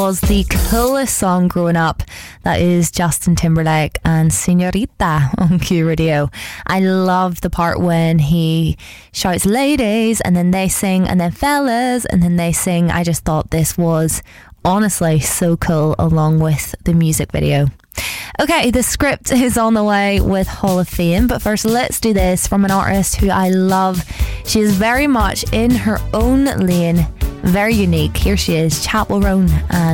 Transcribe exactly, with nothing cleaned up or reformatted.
was the coolest song growing up. That is Justin Timberlake and Señorita on Q Radio. I love the part when he shouts ladies and then they sing, and then fellas and then they sing. I just thought this was honestly so cool, along with the music video. Okay, the script is on the way with Hall of Fame, but first let's do this from an artist who I love. She is very much in her own lane, very unique. Here she is, Chappell Roan, and